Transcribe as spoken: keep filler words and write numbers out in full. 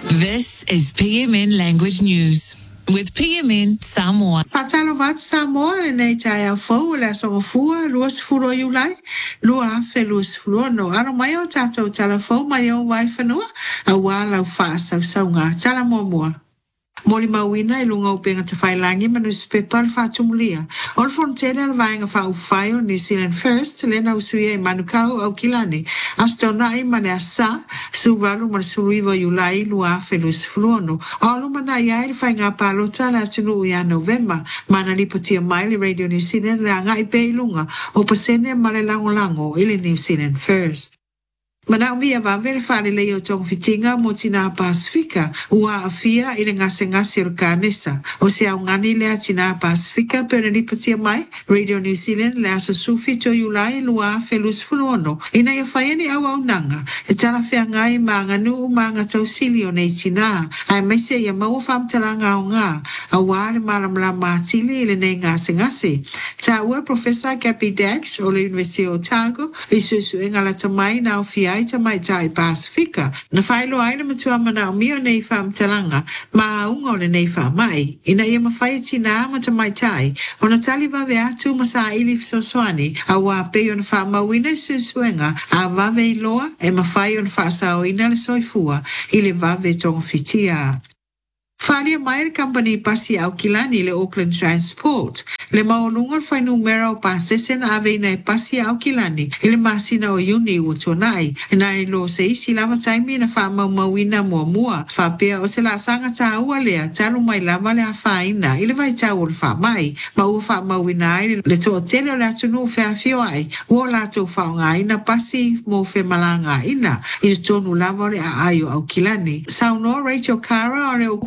This is P M N Language News with P M N Samoa. Fatalo vat Samoa e nei tai au fau le asonga fua luas furo iulai lua afe luas furo no ano mai o tātou tala fau mai o wai whanua a wala u wha sau sau ngā tala mua mua. Mori mawina i lunga upenga te whailangi manu spepar whatumulia. Ol frontera la vaenga whau whai o New Zealand First lena usuia i manukau au kilani. Astona i mane asa suwaru man suruiwa yulai lua afe luas furuono. Alu mana iai li whainga palota la tunu ia November. Mana li patia mai li Radio New Zealand le anga i pe ilunga o pasene male lango lango ili New Zealand First. Mana umia va vere fare lei o tong fitinga mo tina Pasifika ua afia i le ngase ngase o kanesa o se au ngani lea tina Pasifika pere li patia mai Radio New Zealand le aso sufi to yulai lua felus fulono ina ia whaiani au au nanga e tala whea ngai ma nganu u ma ngatau sili o nei tina ai meise ia mau wham talanga o ngā a wale maramla matili i le nei ngase ngase ta ua Professor Gabby Dax o le University of Otago i susu e ngala tamai na o fia ai tamai tai Pasifika. Na whailo aina matua mana o mio nei wha talanga ma aunga o le nei wha mai. Ina ia mawhai tina ama tamai tai o na tali vave atu masa ili fisoswani a wā pei o na wha mawina susuenga a vave iloa e mawhai o na wha sao ina le soifua i le vave tonga fitia. Wharia mai le company pasi au kilani le Auckland Transport. Le maolunga whai numera o pasese na ave ina e pasi au kilani. Ile masina o yuni o tonai. Na i lo se isi lava taimi na wha mau mawina mua mua. Whapea o se la sanga ta ua lea talu mai lava le a whaina. Ile vai ta o le wha mai. Ma ua wha mawina ai le to tele o le atunu whea fio ai. Ua la to whaonga ina pasi mo whe malanga ina. I tonu lava le a ayo au kilani. Sauno Rachel Cara o le